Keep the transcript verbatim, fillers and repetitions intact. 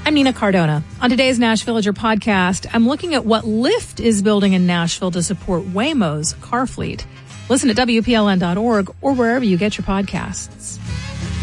I'm Nina Cardona. On today's Nash Villager podcast, I'm looking at what Lyft is building in Nashville to support Waymo's car fleet. Listen at W P L N dot org or wherever you get your podcasts.